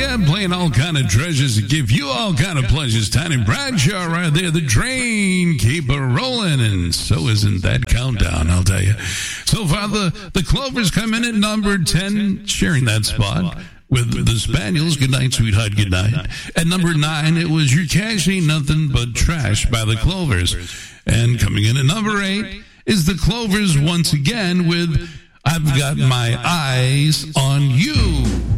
forget, playing all kind of treasures to give you all kind of pleasures. Tiny Bradshaw right there, the train, keep it rolling, and so isn't that countdown, I'll tell you. So far, the Clovers come in at number 10, sharing that spot with the Spaniels, Good Night, Sweetheart, Good Night. At number 9, it was Your Cash Ain't Nothing But Trash by the Clovers. And coming in at number 8 is the Clovers once again with I've Got My Eyes on You.